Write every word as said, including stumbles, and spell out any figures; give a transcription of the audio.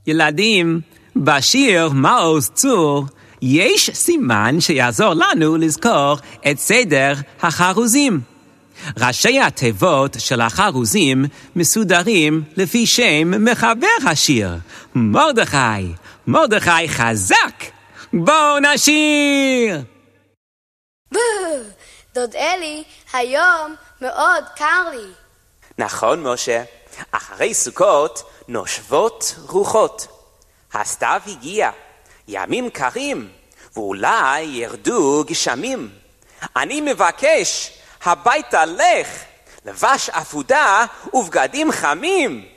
ילדים, בשיר מעוז צור יש סימן שיעזור לנו לזכור את סדר החרוזים. ראשי התיבות של החרוזים מסודרים לפי שם מחבר השיר, מרדכי. מרדכי חזק, בואו נשיר! דוד אלי, היום מאוד קר לי. נכון, משה. אחרי סוכות נושבות רוחות. הסתיו הגיע, ימים קרים, ואולי ירדו גשמים. אני מבקש, הביתה לך, לבש עפודה ובגדים חמים.